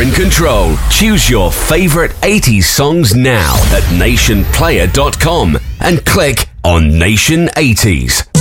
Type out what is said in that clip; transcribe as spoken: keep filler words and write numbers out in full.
in control. Choose your favorite eighties songs now at nation player dot com and click on Nation eighties.